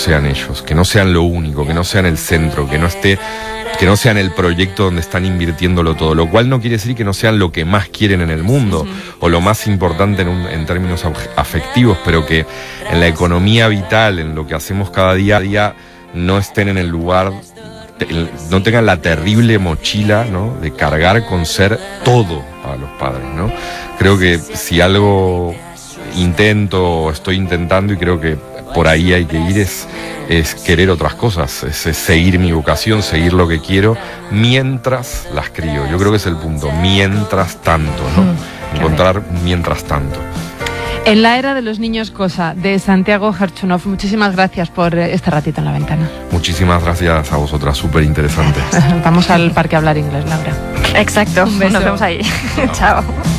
sean ellos, que no sean lo único, que no sean el centro, que no sean el proyecto donde están invirtiéndolo todo, lo cual no quiere decir que no sean lo que más quieren en el mundo o lo más importante en términos afectivos, pero que en la economía vital, en lo que hacemos cada día a día, no estén en el lugar, no tengan la terrible mochila, ¿no?, de cargar con ser todo para los padres, ¿no? Creo que si algo estoy intentando, y creo que por ahí hay que ir, es querer otras cosas, es seguir mi vocación, seguir lo que quiero mientras las crío. Yo creo que es el punto, mientras tanto, ¿no? Encontrar mientras tanto. En la era de los niños cosa, de Santiago Hartshunov, muchísimas gracias por este ratito en La Ventana. Muchísimas gracias a vosotras, súper interesante. Vamos al parque a hablar inglés, Laura. Exacto, nos vemos ahí. Chao.